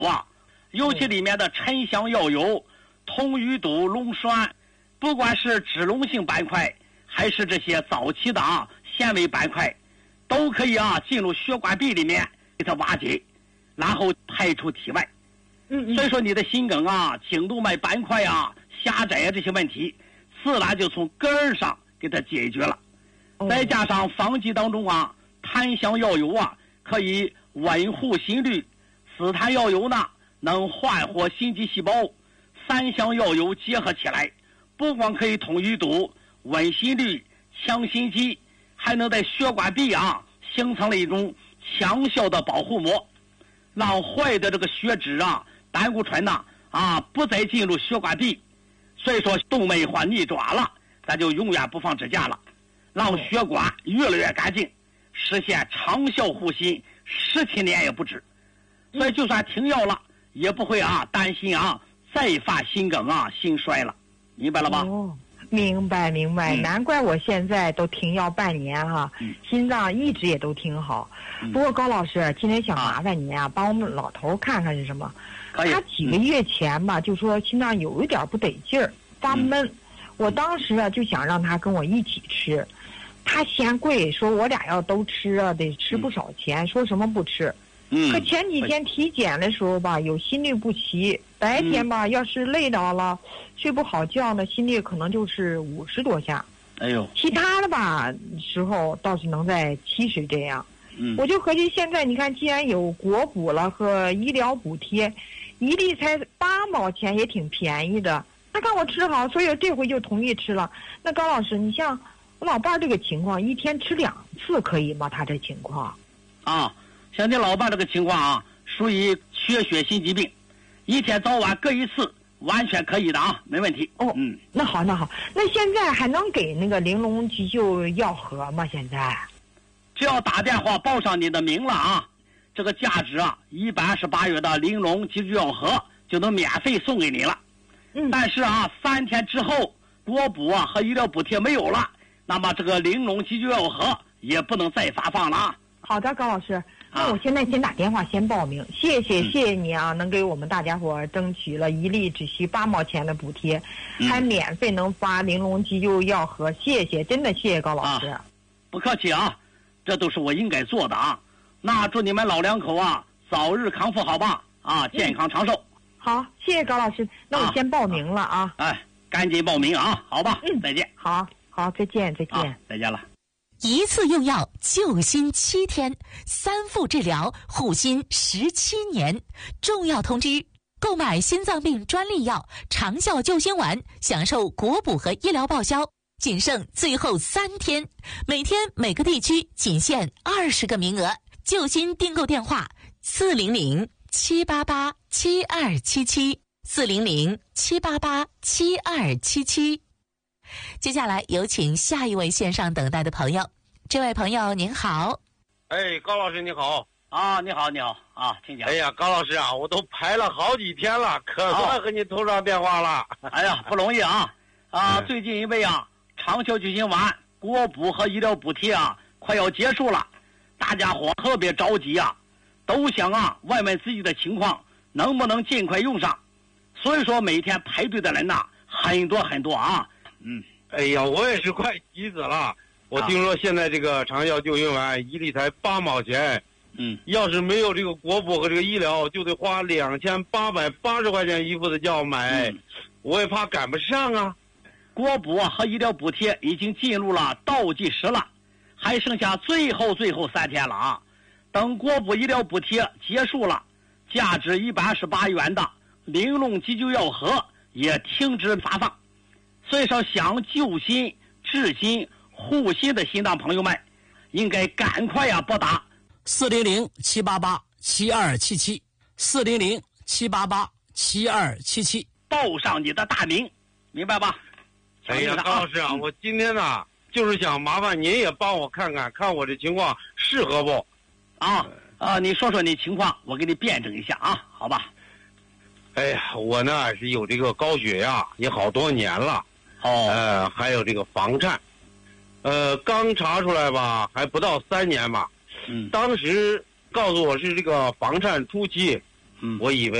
哇，尤其里面的沉香药油、铜鱼肚、龙栓，不管是脂溶性斑块，还是这些早期的纤维斑块，都可以进入血管壁里面给它瓦解，然后排出体外。所以说你的心梗颈动脉斑块狭窄这些问题，自然就从根儿上给它解决了。再加上方剂当中檀香药油可以稳护心率，紫檀药油呢能焕活心肌细胞，三香药油结合起来，不光可以通淤堵、稳心率、强心肌，还能在血管壁形成了一种强效的保护膜，让坏的这个血脂胆固醇不再进入血管壁。所以说动脉患逆转了，咱就永远不放支架了，让血管越来越干净，实现长效护心17年也不止。所以就算停药了，也不会担心再发心梗心衰了，明白了吧？ 明白。难怪我现在都停药半年心脏一直也都挺好。不过高老师，今天想麻烦您帮我们老头看看是什么。他几个月前吧就说心脏有一点不得劲儿，发闷。我当时就想让他跟我一起吃，他嫌贵，说我俩要都吃得吃不少钱，说什么不吃。可前几天体检的时候吧，有心律不齐，白天吧要是累到了睡不好觉呢，心率可能就是50多下。 哎呦， 其他的吧时候倒是能在70这样。我就合计现在你看，既然有国补了和医疗补贴，一粒才8毛钱，也挺便宜的。他看我吃好，所以这回就同意吃了。那高老师，你像我老伴这个情况，一天吃2次可以吗？他这情况像你老伴这个情况属于缺血性疾病，一天早晚各1次，完全可以的没问题。 那好，那现在还能给那个玲珑急救药盒吗？现在只要打电话报上你的名了这个价值128元的玲珑急救药盒就能免费送给你了。但是3天之后国补和医疗补贴没有了，那么这个玲珑急救药盒也不能再发放了好的，高老师，那我现在先打电话先报名。谢谢你能给我们大家伙争取了一粒只需8毛钱的补贴，还免费能发玲珑急救药盒。谢谢，真的谢谢高老师。 不客气这都是我应该做的那祝你们老两口早日康复好吧健康长寿。 好，谢谢高老师，那我先报名了赶紧报名好吧。再见。 好，再见。 再见了。 一次用药救心7天，3副治疗护心17年。重要通知：购买心脏病专利药长效救心丸，享受国补和医疗报销，仅剩最后3天，每天每个地区仅限20个名额。救心订购电话：400-788-7277，400-788-7277。接下来有请下一位线上等待的朋友。这位朋友您好。 高老师你好。 你好请讲。 高老师我都排了好几天了，可算和你通上电话了。 不容易最近因为长效救心丸国补和医疗补贴快要结束了，大家伙特别着急都想问问自己的情况能不能尽快用上，所以说每天排队的人很多我也是快急死了。我听说现在这个长效救心丸一粒才8毛钱，要是没有这个国补和这个医疗，就得花2880块钱一副的药买，我也怕赶不上国补和医疗补贴已经进入了倒计时了，还剩下最后3天了等国补医疗补贴结束了，价值128元的玲珑急救药盒也停止发放。所以说想救心、治心、护心的心脏朋友们，应该赶快拨打 400-788-7277，400-788-7277， 报上你的大名，明白吧？ 高老师我今天就是想麻烦您也帮我看我这情况适合不你说说你情况，我给你辩证一下好吧？ 我呢是有这个高血压也好多年了还有这个房颤，刚查出来吧还不到3年吧，当时告诉我是这个房颤初期， 我以为